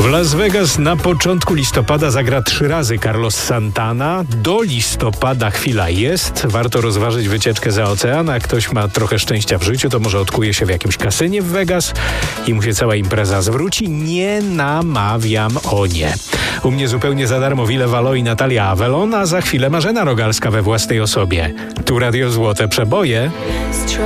W Las Vegas na początku listopada zagra 3 razy Carlos Santana. Do listopada chwila jest. Warto rozważyć wycieczkę za ocean. A ktoś ma trochę szczęścia w życiu, to może odkuje się w jakimś kasynie w Vegas i mu się cała impreza zwróci. Nie namawiam, o nie. U mnie zupełnie za darmo Wille Valo i Natalia Avelon, a za chwilę Marzena Rogalska we własnej osobie. Tu Radio Złote Przeboje.